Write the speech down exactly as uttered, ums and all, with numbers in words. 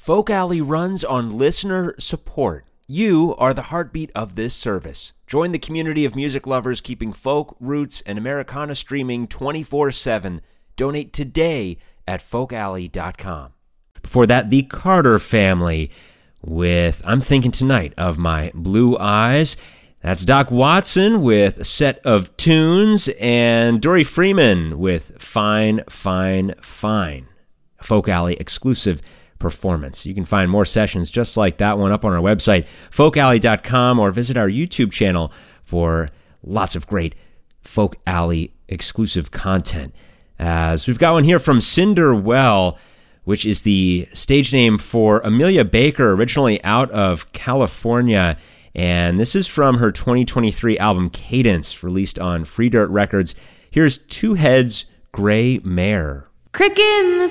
Folk Alley runs on listener support. You are the heartbeat of this service. Join the community of music lovers keeping folk, roots, and Americana streaming twenty-four seven. Donate today at folk alley dot com. Before that, the Carter Family with I'm Thinking Tonight of My Blue Eyes. That's Doc Watson with a set of tunes, and Dory Freeman with Fine, Fine, Fine. A Folk Alley exclusive performance. You can find more sessions just like that one up on our website, folk alley dot com, or visit our YouTube channel for lots of great Folk Alley exclusive content. As we've got one here from Cinderwell, which is the stage name for Amelia Baker, originally out of California. And this is from her twenty twenty-three album Cadence, released on Free Dirt Records. Here's Two Heads, Gray Mare. Crick in the